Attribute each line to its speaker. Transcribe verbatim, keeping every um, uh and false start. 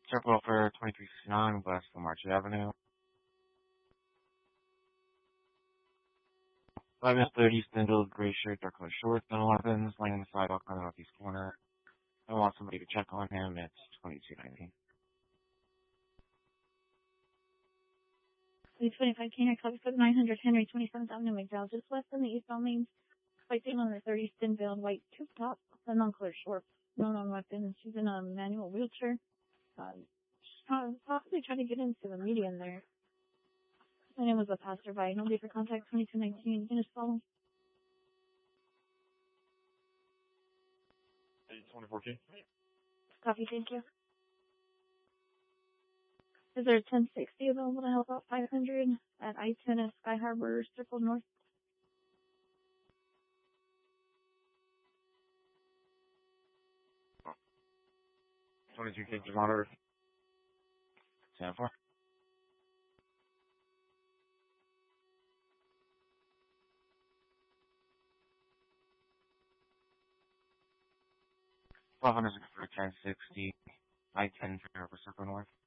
Speaker 1: Circle for twenty-three sixty-nine West March Avenue. five minutes thirty, Spindle, gray shirt, dark color shorts, and weapons, laying on the sidewalk on the northeast corner. I want somebody to check on him. It's twenty-two ninety.
Speaker 2: three twenty-five Kenya, copy for the nine hundred Henry, twenty-seventh Avenue, McDowell, just west on the eastbound lanes. White table number thirty, thin-veiled white tube top, and non-color shorts. No known weapons. She's in a manual wheelchair. Uh, she's possibly trying to get into the median there. My name was a passerby. Nobody for contact, twenty-two nineteen. You can just follow.
Speaker 1: twenty-four K.
Speaker 2: Copy, thank you. Is there a ten sixty available to help out five hundred at I ten at Sky Harbor Circle North?
Speaker 1: twenty-two K, monitor. ten four. five hundred for ten sixty. I ten for Circle North.